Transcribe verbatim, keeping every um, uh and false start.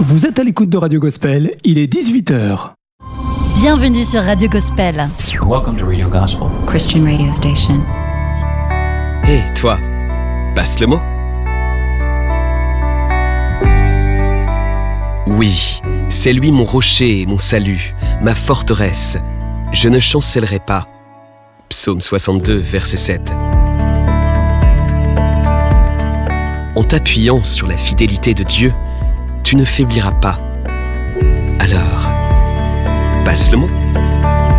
Vous êtes à l'écoute de Radio Gospel, il est dix-huit heures. Bienvenue sur Radio Gospel. Welcome to Radio Gospel, Christian radio station. Hé, hey, toi, passe le mot. Oui, c'est lui mon rocher et mon salut, ma forteresse. Je ne chancellerai pas. Psaume soixante-deux, verset sept. En t'appuyant sur la fidélité de Dieu, tu ne faibliras pas. Alors, passe le mot.